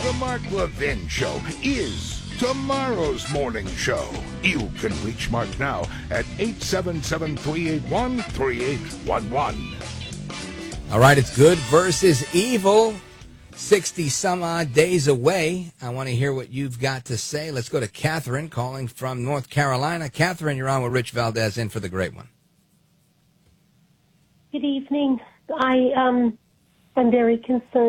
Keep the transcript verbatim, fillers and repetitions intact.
The Mark Levin Show is tomorrow's morning show. You can reach Mark now at eight seven seven, three eight one, three eight one one. All right, it's good versus evil. sixty some odd days away. I want to hear what you've got to say. Let's go to Catherine calling from North Carolina. Catherine, you're on with Rich Valdez in for the great one. Good evening. I um, am very concerned